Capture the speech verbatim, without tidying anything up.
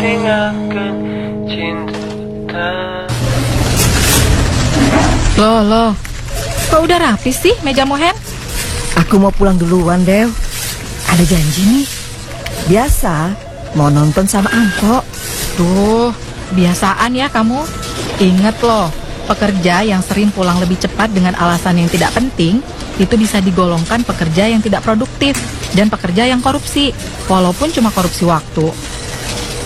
tinggalkan cinta. Loh, loh. Kok udah rapi sih meja Mohen? Aku mau pulang duluan, Dew. Ada janji nih. Biasa, mau nonton sama Angko. Tuh, biasaan ya kamu. Ingat loh, pekerja yang sering pulang lebih cepat dengan alasan yang tidak penting, itu bisa digolongkan pekerja yang tidak produktif dan pekerja yang korupsi, walaupun cuma korupsi waktu.